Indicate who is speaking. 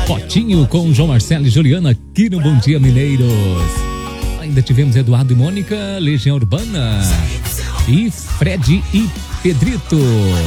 Speaker 1: Potinho com João Marcelo e Juliana aqui no Bom Dia Mineiros. Ainda tivemos Eduardo e Mônica, Legião Urbana e Fred e Pedrito.